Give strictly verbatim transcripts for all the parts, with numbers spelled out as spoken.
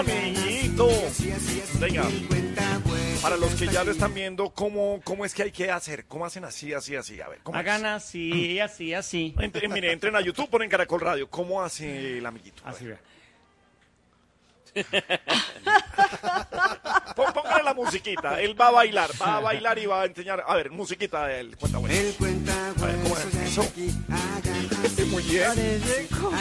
Amiguito. Venga, para los que ya lo están viendo, ¿cómo, cómo es que hay que hacer? ¿Cómo hacen así, así, así? A ver, ¿cómo Hagan es? así, así, así. Entre, mire, entren a YouTube, ponen Caracol Radio. ¿Cómo hace el amiguito? A Así ver. vea. Pó- Póngale la musiquita. Él va a bailar, va a bailar y va a enseñar. A ver, musiquita del cuenta bueno. El cuenta A ver, ¿cómo es eso? Muy bien. Parece como...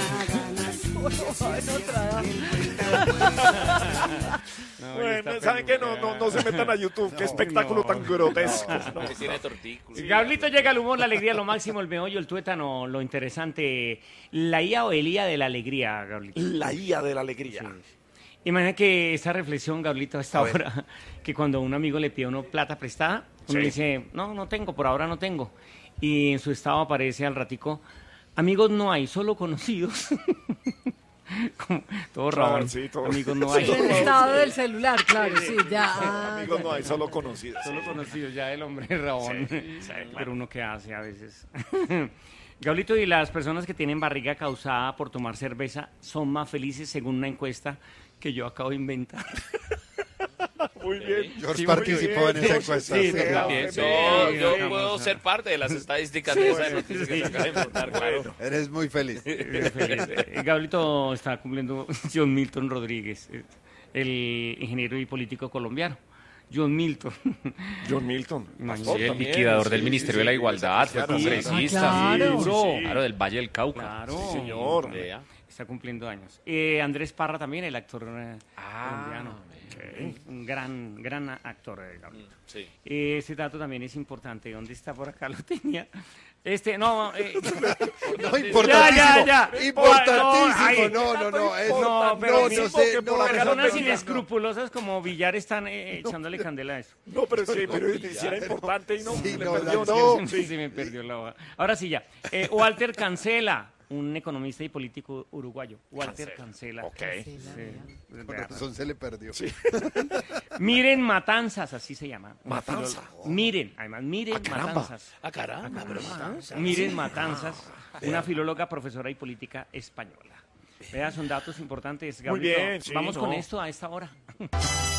Bueno, ¿saben qué? No, no, no se metan a YouTube. Qué espectáculo tan grotesco. No. Que tiene tortículos. Gablito llega el humor, la alegría, lo máximo, el meollo, el tuétano, lo interesante. La I A o el I A de la alegría, Gablito. La I A de la alegría. Imagina que esta reflexión, Gablito, a esta A ver. hora, que cuando un amigo le pide a uno plata prestada, uno Sí. le dice, no, no tengo, por ahora no tengo. Y en su estado aparece al ratico, amigos no hay, solo conocidos. Como, todo Claro, rabón. sí, todo. Amigos no hay. Sí. El estado del celular, claro, sí, ya. ah, Amigos, ya, no hay, ya. solo conocidos. Solo conocidos, ya el hombre rabón. Sí, sí, claro. Pero uno qué hace a veces. Gablito, y las personas que tienen barriga causada por tomar cerveza son más felices según una encuesta que yo acabo de inventar. Muy bien. George Sí, participó muy en bien, esa George. encuesta. Sí, sí. sí, Muy bien. Yo, Sí, yo sí, puedo sí. ser parte de las estadísticas de esa noticia que se acaba de inventar, claro. Eres muy feliz. Eh, feliz. Eh, Gablito está cumpliendo John Milton Rodríguez, eh, el ingeniero y político colombiano. John Milton. John Milton. Imagínate. Sí, el También, liquidador sí, del sí, Ministerio sí, de la sí, Igualdad, fue sí, congresista. Ah, claro. Sí, Claro, del Valle del Cauca. Claro. Sí, señor. Vea. Está cumpliendo años. Eh, Andrés Parra también, el actor eh, Ah, colombiano. Un, un gran, gran actor, eh, Gablito. Sí. Eh, ese dato también es importante. ¿Dónde está por acá? Lo tenía. Este, no, eh, No, importantísimo. Ya, ya, ya. Importantísimo. Ay, No, no, no. es- no, pero no, mi- no sé. que por No, acá eso personas no, inescrupulosas como Villar están eh, echándole candela a eso. No, pero sí, pero si era importante y no, Sí, le no, perdió, la- no. Sí, sí, me perdió la hoja. Ahora sí ya. Eh, Walter Cancela, un economista y político uruguayo. Walter Cancela. Ok. Sí, Con vea. razón se le perdió. Miren Matanzas, así se llama. Una Matanza. filóloga- Miren, además, miren Ah, caramba. Matanzas. Ah, caramba, pero matanza. Miren Matanzas, una filóloga, profesora y política española. Vea, son datos importantes. Muy Gablito. bien, sí, Vamos con no. esto a esta hora.